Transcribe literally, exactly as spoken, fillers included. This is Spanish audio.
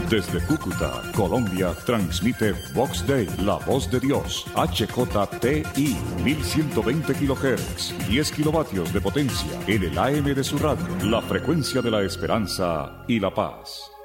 Desde Cúcuta, Colombia, transmite Vox Day, la voz de Dios, H J T I, mil ciento veinte kilohertz, diez kilovatios de potencia, en el A M de su radio, la frecuencia de la esperanza y la paz.